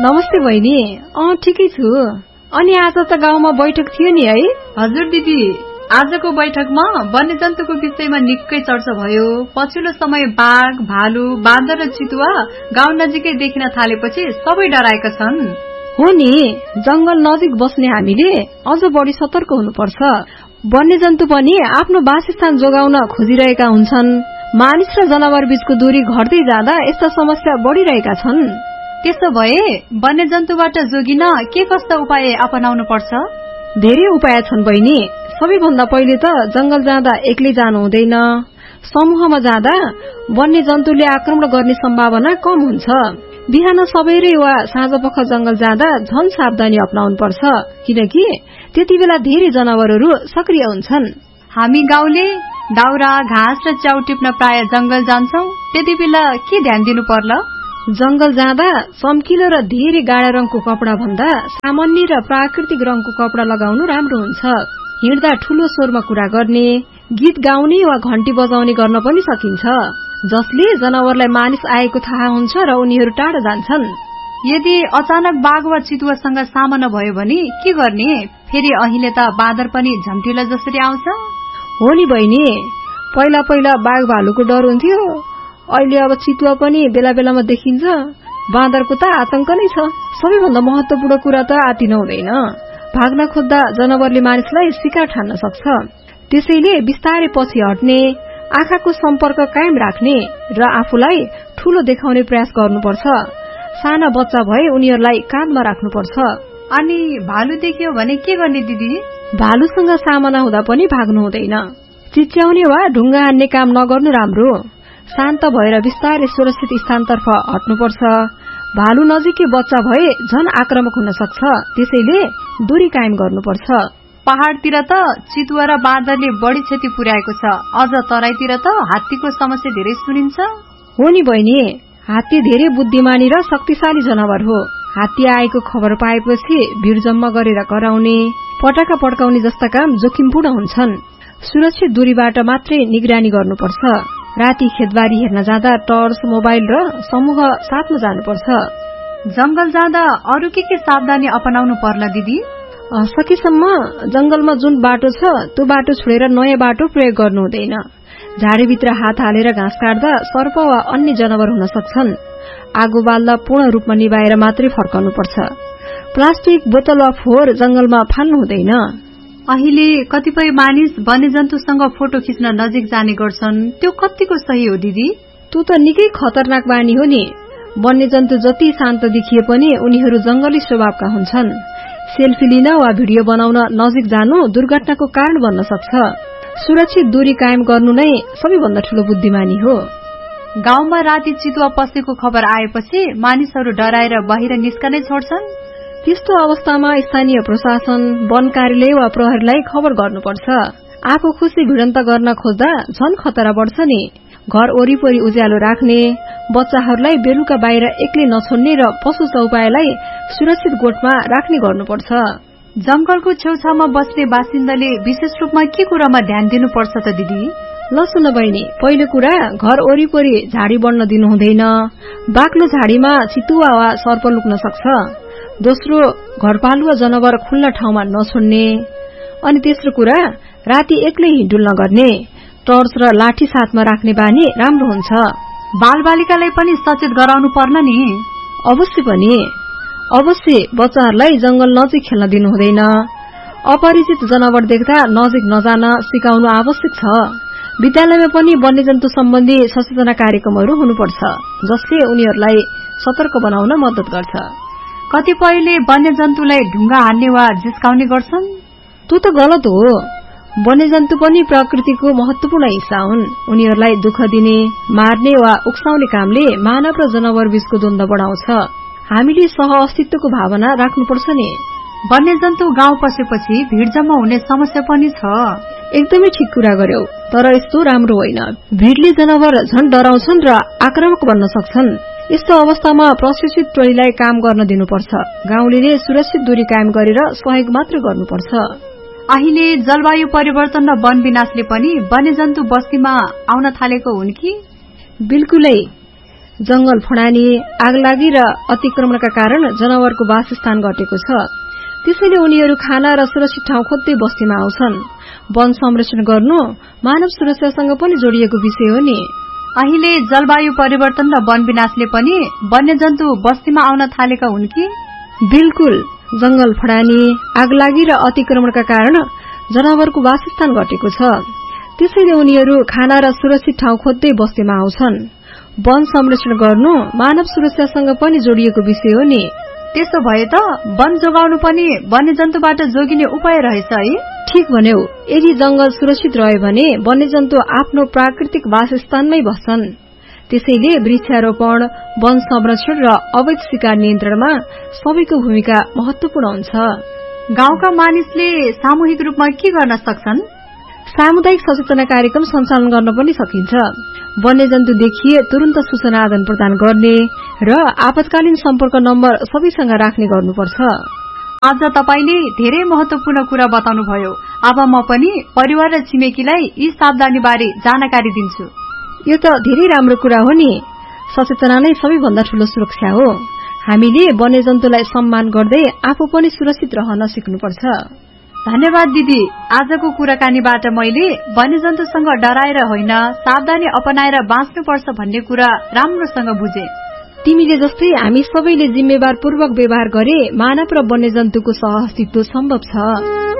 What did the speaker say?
नमस्ते बहिनी। ठिकै छु। अनि आज त गाउँमा बैठक थियो नि है? हजुर दिदी, आजको बैठकमा वन्यजन्तुको विषयमा निकै चर्चा भयो। पछिल्लो समय बाघ, भालु, बाँदर र चितुवा गाउँ नजिकै देखिन थालेपछि सबै डराएका छन्। हो नि, जंगल नजिक बस्ने हामीले अझ बढी सतर्क हुनुपर्छ। वन्यजन्तु पनि आफ्नो वासस्थान जोगाउन खोजिरहेका हुन्छन्। मानिस र जनावर बीचको दूरी घट्दै जाँदा यस्ता समस्या बढ़िरहेका छन्। त्यसो भए वन्यजन्तुबाट जोगिन के कस्ता उपाय अपनाउनु पर्छ? धेरै उपाय छन् बहिनी। सबैभन्दा पहिले त जंगल जाँदा एक्लै जानु हुँदैन। समूहमा जाँदा वन्यजन्तुले आक्रमण गर्ने सम्भावना कम हुन्छ। बिहान सबेरै वा साँझपख जंगल जाँदा झन सावधानी अपनाउनु पर्छ, किनकि त्यति बेला धेरै जनावरहरू सक्रिय हुन्छन्। हामी गाउँले दाउरा, घाँस र च्याउ टिप्न प्राय जंगल जान्छौं। त्यति बेला के ध्यान दिनु पर्ला? जंगल जाँदा चम्किलो र धेरै गाढ़ा रंगको कपडा भन्दा सामान्य र प्राकृतिक रंगको कपडा लगाउनु राम्रो हुन्छ। हिँड्दा ठूलो स्वरमा कुरा गर्ने, गीत गाउने वा घण्टी बजाउने गर्न पनि सकिन्छ, जसले जनावरलाई मानिस आएको थाहा हुन्छ र उनीहरू टाढा जान्छन्। यदि अचानक बाघ वा चितुवासँग सामना भयो भने के गर्ने? फेरि अहिले त बाँदर पनि झम्टिला जसरी आउँछ। हो नि बहिनी, पहिला पहिला बाघ भालुको डर हुन्थ्यो, अहिले अब चितुवा पनि बेला बेलामा देखिन्छ। बाँदरको त आतंक नै छ। सबैभन्दा महत्वपूर्ण कुरा त आतिन हुँदैन। भाग्न खोज्दा जनावरले मानिसलाई शिकार ठान्न सक्छ। त्यसैले बिस्तारै पछि हट्ने, आँखाको सम्पर्क कायम राख्ने र आफूलाई ठूलो देखाउने प्रयास गर्नुपर्छ। साना बच्चा भए उनीहरूलाई काँधमा राख्नुपर्छ। अनि भालु देखियो भने के गर्ने दिदी? भालुसँग सामना हुँदा पनि भाग्नु हुँदैन। चिच्याउने वा ढुङ्गा हान्ने काम नगर्नु राम्रो। शान्त भएर बिस्तारै सुरक्षित स्थानतर्फ हट्नुपर्छ। भालु नजिकै बच्चा भए झन आक्रामक हुन सक्छ, त्यसैले दूरी कायम गर्नुपर्छ। पहाड़तिर त चितुवा र बाँदरले बढी क्षति पुर्याएको छ। अझ तराईतिर त हात्तीको समस्या धेरै सुनिन्छ। हो नि बहिनी, हात्ती धेरै बुद्धिमानी र शक्तिशाली जनावर हो। हात्ती आएको खबर पाएपछि भिड जम्मा गरेर कराउने, पटाका पड्काउने जस्ता काम जोखिमपूर्ण हुन्छन्। सुरक्षित दूरीबाट मात्रै निगरानी गर्नुपर्छ। राति खेतबारी हेर्न जाँदा टर्च, मोबाइल र समूह साथमा जानुपर्छ। जंगल जाँदा अरू के सावधानी अपनाउनु पर्ला दिदी? सकेसम्म जंगलमा जुन बाटो छ त्यो बाटो छोडेर नयाँ बाटो प्रयोग गर्नु हुँदैन। झाडीभित्र हात हालेर घाँस काट्दा सर्प वा अन्य जनावर हुन सक्छन्। आगो बाल्दा पूर्ण रूपमा निभाएर मात्रै फर्काउनुपर्छ। प्लास्टिक, बोतल वा फोहोर जंगलमा फाल्नु हुँदैन। अहिले कतिपय मानिस वन्यजन्तुसँग फोटो खिच्न नजिक जाने गर्छन्, त्यो कतिको सही हो दिदी? त्यो त निकै खतरनाक बानी हो नि। वन्यजन्तु जति शान्त देखिए पनि उनीहरू जंगली स्वभावका हुन्छन्। सेल्फी लिन वा भिडियो बनाउन नजिक जानु दुर्घटनाको कारण बन्न सक्छ। सुरक्षित दूरी कायम गर्नु नै सबैभन्दा ठूलो बुद्धिमानी हो। गाउँमा राति चितुवा पसेको खबर आएपछि मानिसहरू डराएर बाहिर निस्कनै छोड्छन्। त्यस्तो अवस्थामा स्थानीय प्रशासन, वन कार्यालय वा प्रहरीलाई खबर गर्नुपर्छ। आफू खुशी भिडन्त गर्न खोज्दा झन खतरा बढ्छ नि। घर वरिपरि उज्यालो राख्ने, बच्चाहरूलाई बेलुका बाहिर एक्लै नछोड्ने र पशु चौपायालाई सुरक्षित गोठमा राख्ने गर्नुपर्छ। जंगलको छेउछाउमा बस्ने बासिन्दाले विशेष रूपमा के कुरामा ध्यान दिनुपर्छ त दिदी? ल सुन बहिनी, पहिलो कुरा घर वरिपरि झाडी बढ्न दिनु हुँदैन। बाक्लो झाडीमा चितुवा वा सर्प लुक्न सक्छ। दोस्रो, घरपालुवा जनावर खुल्ला ठाउँमा नछोड्ने। अनि तेस्रो कुरा, राति एक्लै हिँडुल नगर्ने। टर्च र लाठी साथमा राख्ने बानी राम्रो हुन्छ। बालबालिकालाई पनि सचेत गराउनु पर्न नि। अवश्य बच्चाहरूलाई जंगल नजिक खेल्न दिनु हुँदैन। अपरिचित जनावर देख्दा नजिक नजान सिकाउनु आवश्यक छ। विद्यालयमा पनि वन्यजन्तु सम्बन्धी सचेतना कार्यक्रमहरू हुनुपर्छ, जसले उनीहरूलाई सतर्क बनाउन मद्दत गर्छ। कतिपयले वन्यजन्तुलाई ढुङ्गा हान्ने वा जिस्काउने गर्छन्। त्यो त गलत हो। वन्यजन्तु पनि प्रकृतिको महत्वपूर्ण हिस्सा हुन्। उनीहरूलाई दुःख दिने, मार्ने वा उक्साउने कामले मानव र जनावर बीचको द्वन्द्व बढाउँछ। हामीले सह अस्तित्वको भावना राख्नुपर्छ नि। वन्यजन्तु गाउँ पसेपछि भीड जम्मा हुने समस्या पनि छ। एकदमै ठिक कुरा गर्यौ, तर यस्तो राम्रो होइन। भीडले जनावर झन डराउँछन् र आक्रामक बन्न सक्छन्। यस्तो अवस्थामा प्रशिक्षित टोलीलाई काम गर्न दिनुपर्छ। गाउँले सुरक्षित दूरी कायम गरेर सहयोग मात्र गर्नुपर्छ। अहिले जलवायु परिवर्तन र वन विनाशले पनि वन्यजन्तु बस्तीमा आउन थालेको हुन् कि? बिल्कुलै। जंगल फडानी, आगलागी र अतिक्रमणका कारण जनावरको वासस्थान घटेको छ। त्यसैले उनीहरू खाना र सुरक्षित ठाउँ खोज्दै बस्तीमा आउँछन्। वन संरक्षण गर्नु मानव सुरक्षासँग पनि जोडिएको विषय हो नि। अहिले जलवायु परिवर्तन र वन विनाशले पनि वन्यजन्तु बस्तीमा आउन थालेका हुन् कि? बिल्कुल, जंगल फडानी, आगलागी र अतिक्रमणका कारण जनावरको वासस्थान घटेको छ। त्यसैले उनीहरू खाना र सुरक्षित ठाउँ खोज्दै बस्तीमा आउँछन्। वन संरक्षण गर्नु मानव सुरक्षासँग पनि जोडिएको विषय हो नि। त्यसो भए त वन जोगाउनु पनि वन्यजन्तुबाट जोगिने उपाय रहेछ है? ठीक भन्यौ। यदि जंगल सुरक्षित रह्यो भने वन्यजन्तु आफ्नो प्राकृतिक वासस्थानमै बस्छन्। त्यसैले वृक्षारोपण, वन संरक्षण र अवैध शिकार नियन्त्रणमा सबैको भूमिका महत्वपूर्ण हुन्छ। गाउँका मानिसले सामूहिक रूपमा के गर्न सक्छन्? सामुदायिक सचेतना कार्यक्रम सञ्चालन गर्न पनि सकिन्छ। वन्यजन्तु देखिए तुरन्त सूचना आदान प्रदान गर्ने र आपतकालीन सम्पर्क नम्बर सबैसँग राख्ने गर्नुपर्छ। आज तपाईले धेरै महत्वपूर्ण कुरा बताउनुभयो। अब म पनि परिवार र छिमेकीलाई यी सावधानी बारे जानकारी दिन्छु। यो त धेरै राम्रो कुरा हो नि। सचेतना नै सबैभन्दा ठूलो सुरक्षा हो। हामीले वन्यजन्तुलाई सम्मान गर्दै आफू पनि सुरक्षित रहन सिक्नुपर्छ। धन्यवाद दिदी। आजको कुराकानीबाट मैले वन्यजन्तुसँग डराएर होइन, सावधानी अपनाएर बाँच्नुपर्छ भन्ने कुरा राम्रोसँग बुझे। तिमीले जस्तै हामी सबैले जिम्मेवारपूर्वक व्यवहार गरे मानव र वन्यजन्तुको सहअस्तित्व सम्भव छ।